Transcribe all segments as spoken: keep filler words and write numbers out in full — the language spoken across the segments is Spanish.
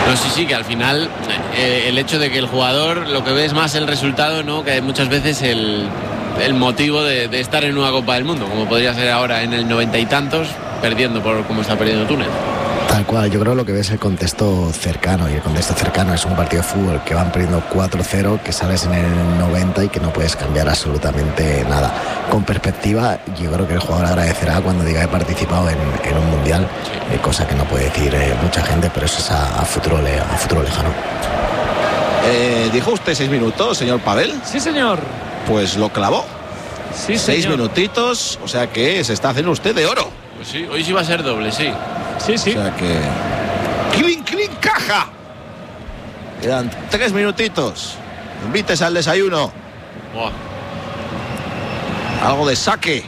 No, sí, sí, que al final eh, el hecho de que el jugador lo que ve es más el resultado, ¿no? Que muchas veces el, el motivo de, de estar en una Copa del Mundo, como podría ser ahora en el noventa y tantos, perdiendo por como está perdiendo Túnez. Tal cual, yo creo lo que ves es el contexto cercano, y el contexto cercano es un partido de fútbol que van perdiendo cuatro cero, que sales en el noventa y que no puedes cambiar absolutamente nada. Con perspectiva, yo creo que el jugador agradecerá cuando diga he participado en, en un mundial, sí. eh, cosa que no puede decir eh, mucha gente, pero eso es a, a, futuro, le, a futuro lejano. Eh, ¿Dijo usted seis minutos, señor Pavel? Sí, señor. Pues lo clavó. Sí, seis señor. minutitos, o sea que se está haciendo usted de oro. Pues sí, hoy sí va a ser doble, sí. Sí, sí. O sea que... ¡Clean, clean, caja! Quedan tres minutitos. Invítese al desayuno. Buah. Algo de saque.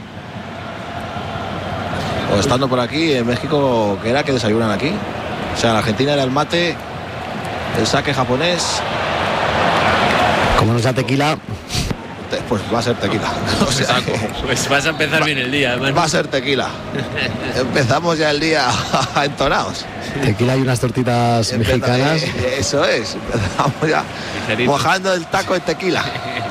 O estando por aquí, en México, ¿qué era que desayunan aquí? O sea, en Argentina era el mate, el saque japonés. Como no sea tequila... Pues va a ser tequila. O sea, pues vas a empezar va, bien el día, además. Va a ser tequila. Empezamos ya el día entonados. Tequila y unas tortitas Empezamos, mexicanas. Eh, eso es. Empezamos ya Ligerito. Mojando el taco de tequila.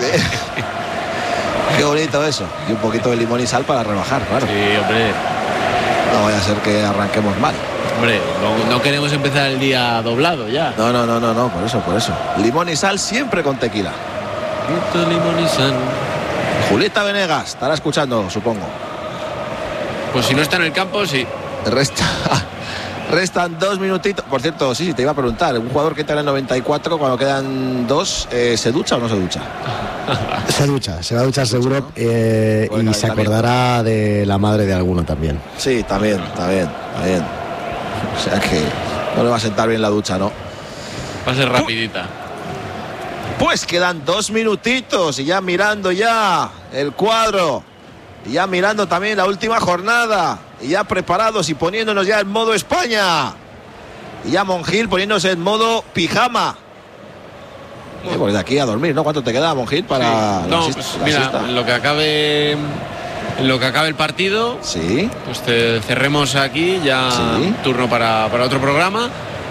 Qué bonito eso. Y un poquito de limón y sal para rebajar, claro. Sí, hombre. No vaya a ser que arranquemos mal. Hombre, no, no queremos empezar el día doblado ya. No, no, no, no, no, por eso, por eso. Limón y sal siempre con tequila. Limón y sal. Julieta Venegas estará escuchando, supongo. Pues si no está en el campo, sí. Resta, restan dos minutitos. Por cierto, sí, sí, te iba a preguntar. Un jugador que entra en el noventa y cuatro, cuando quedan dos, eh, ¿se ducha o no se ducha? Se ducha, se va a duchar seguro, eh, y se acordará de la madre de alguno también. Sí, también, también, también. O sea que no le va a sentar bien la ducha, ¿no? Va a ser rapidita. Pues quedan dos minutitos y ya mirando ya el cuadro, y ya mirando también la última jornada, y ya preparados y poniéndonos ya en modo España, y ya Monjil poniéndose en modo pijama. Eh, pues de aquí a dormir, ¿no? ¿Cuánto te queda, Monjil, para sí. No, la, pues la mira, siesta? En lo que acabe en lo que acabe el partido, sí, pues te cerremos aquí ya, sí. Turno para, para otro programa.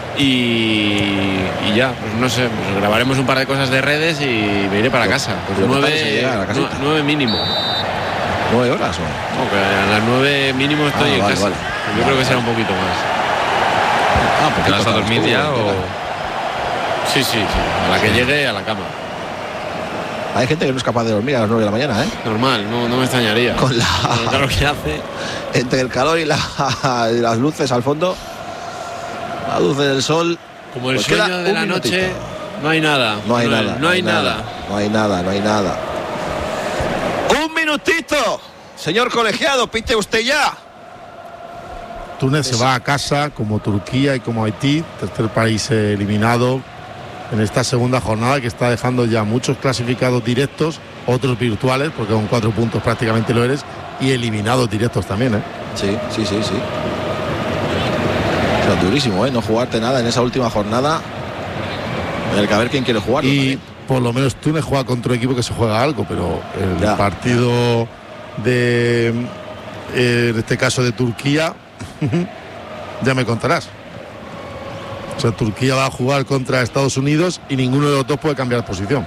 Y, y ya, pues no sé, pues grabaremos un par de cosas de redes y me iré para casa. Pues nueve, a la nueve mínimo. ¿Nueve horas o? No, que a las nueve mínimo estoy ah, en vale, casa. Vale. Yo vale, creo que vale. será un poquito más. Ah, ¿Te vas a dormir ya o...? Sí, sí, sí. A la que llegue a la cama. Hay gente que no es capaz de dormir a las nueve de la mañana, ¿eh? Normal, no, no me extrañaría. Con la... Con el calor que hace. Entre el calor y, la... y las luces al fondo. La luz del sol. Como el pues sueño de la minutito. noche, no hay nada. No hay no, nada. No hay nada. nada. No hay nada, no hay nada. Un minutito. Señor colegiado, pite usted ya. Túnez se va a casa como Turquía y como Haití, tercer país eliminado en esta segunda jornada, que está dejando ya muchos clasificados directos, otros virtuales, porque con cuatro puntos prácticamente lo eres, y eliminados directos también, ¿eh? Sí, sí, sí, sí. O sea, durísimo, ¿eh? No jugarte nada en esa última jornada. En el que a ver quién quiere jugar. Y también. Por lo menos Túnez juega contra un equipo que se juega algo, pero el ya, partido ya. de, eh, en este caso de Turquía, ya me contarás. O sea, Turquía va a jugar contra Estados Unidos y ninguno de los dos puede cambiar posición.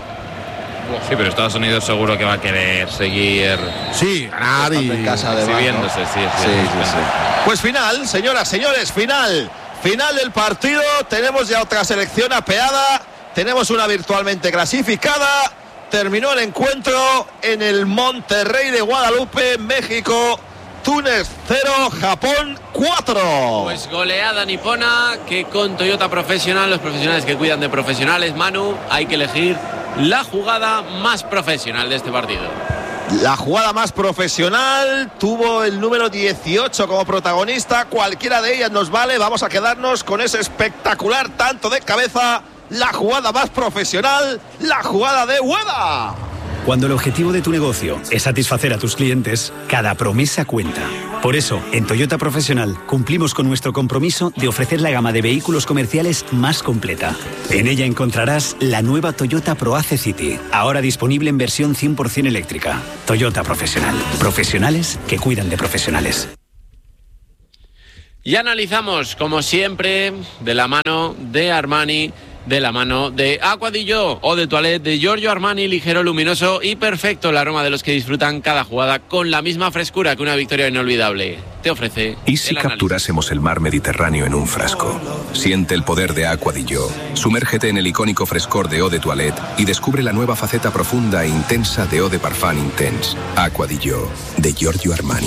Sí, pero Estados Unidos seguro que va a querer seguir. Sí, ganar y en casa de exhibiéndose, ¿no? sí, sí, sí, sí. Pues final, señoras, señores, final. Final del partido. Tenemos ya otra selección apeada. Tenemos una virtualmente clasificada. Terminó el encuentro en el Monterrey de Guadalupe, México. Túnez cero, Japón cuatro. Pues goleada nipona, que con Toyota Profesional, los profesionales que cuidan de profesionales, Manu, hay que elegir la jugada más profesional de este partido. La jugada más profesional tuvo el número dieciocho como protagonista. Cualquiera de ellas nos vale. Vamos a quedarnos con ese espectacular tanto de cabeza. La jugada más profesional, la jugada de Ueda. Cuando el objetivo de tu negocio es satisfacer a tus clientes, cada promesa cuenta. Por eso, en Toyota Profesional cumplimos con nuestro compromiso de ofrecer la gama de vehículos comerciales más completa. En ella encontrarás la nueva Toyota ProAce City, ahora disponible en versión cien por ciento eléctrica. Toyota Profesional. Profesionales que cuidan de profesionales. Y analizamos, como siempre, de la mano de Armani, de la mano de Acqua di Gio o de Toilette de Giorgio Armani, ligero, luminoso y perfecto, el aroma de los que disfrutan cada jugada con la misma frescura que una victoria inolvidable. Te ofrece. ¿Y si capturásemos el mar Mediterráneo en un frasco? Siente el poder de Acqua di Gio. Sumérgete en el icónico frescor de Eau de Toilette y descubre la nueva faceta profunda e intensa de Eau de Parfum Intense. Acqua di Gio, de Giorgio Armani.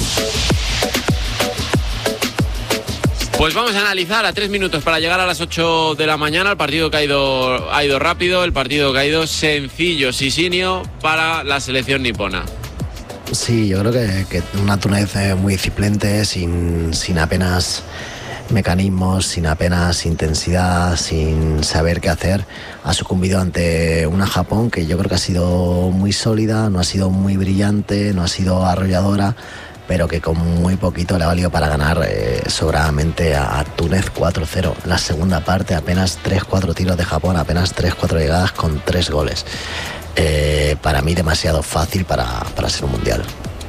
Pues vamos a analizar a tres minutos para llegar a las ocho de la mañana. El partido que ha ido, ha ido rápido, el partido que ha ido sencillo, Sisinio, para la selección nipona. Sí, yo creo que, que una Túnez muy disciplinante, sin, sin apenas mecanismos, sin apenas intensidad, sin saber qué hacer, ha sucumbido ante una Japón que yo creo que ha sido muy sólida, no ha sido muy brillante, no ha sido arrolladora, pero que con muy poquito le ha valido para ganar eh, sobradamente a, a Túnez cuatro cero. La segunda parte, apenas tres cuatro tiros de Japón, apenas tres cuatro llegadas con tres goles. Eh, para mí demasiado fácil para, para ser un mundial.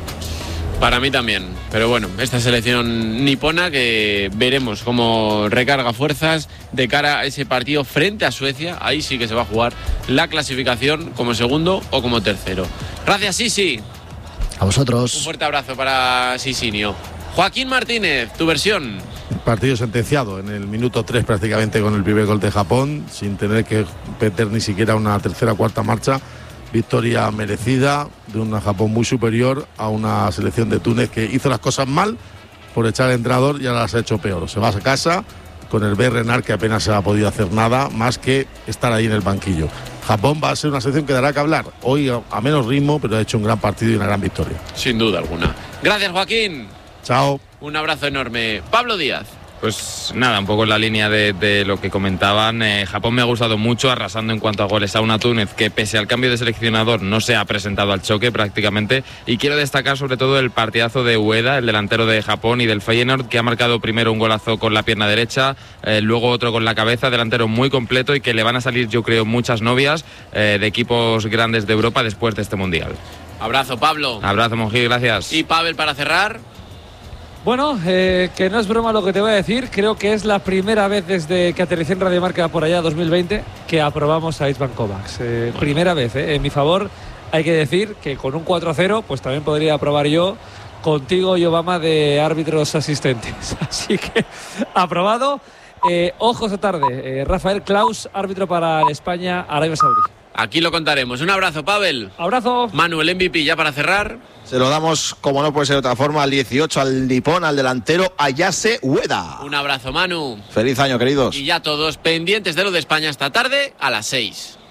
Para mí también, pero bueno, esta selección nipona que veremos cómo recarga fuerzas de cara a ese partido frente a Suecia. Ahí sí que se va a jugar la clasificación como segundo o como tercero. Gracias, Sisi. A vosotros. Un fuerte abrazo para Sisinio. Joaquín Martínez, tu versión. Partido sentenciado en el minuto tres prácticamente con el primer gol de Japón, sin tener que meter ni siquiera una tercera o cuarta marcha. Victoria merecida de una Japón muy superior a una selección de Túnez que hizo las cosas mal por echar al entrenador y ahora las ha hecho peor. Se va a casa con el B. Renard, que apenas se ha podido hacer nada más que estar ahí en el banquillo. Japón va a ser una selección que dará que hablar. Hoy a menos ritmo, pero ha hecho un gran partido y una gran victoria. Sin duda alguna. Gracias, Joaquín. Chao. Un abrazo enorme. Pablo Díaz. Pues nada, un poco en la línea de, de lo que comentaban. Eh, Japón me ha gustado mucho, arrasando en cuanto a goles a una Túnez que pese al cambio de seleccionador no se ha presentado al choque prácticamente. Y quiero destacar sobre todo el partidazo de Ueda, el delantero de Japón y del Feyenoord, que ha marcado primero un golazo con la pierna derecha, eh, luego otro con la cabeza, delantero muy completo y que le van a salir, yo creo, muchas novias eh, de equipos grandes de Europa después de este Mundial. Abrazo, Pablo. Abrazo, Monjil, gracias. Y Pavel, para cerrar. Bueno, eh, que no es broma lo que te voy a decir. Creo que es la primera vez desde que aterricé en Radio Marca por allá dos mil veinte que aprobamos a István Kovacs. Eh, bueno. Primera vez, eh. En mi favor, hay que decir que con un cuatro cero pues también podría aprobar yo contigo y Obama de árbitros asistentes. Así que aprobado. Eh, ojo esta tarde. Eh, Rafael Claus, árbitro para España, Arabia Saudí. Aquí lo contaremos. Un abrazo, Pavel. Abrazo. Manuel, M V P, ya para cerrar. Se lo damos, como no puede ser de otra forma, al dieciocho, al nipón, al delantero Ayase Ueda. Un abrazo, Manu. Feliz año, queridos. Y ya todos pendientes de lo de España esta tarde a las seis.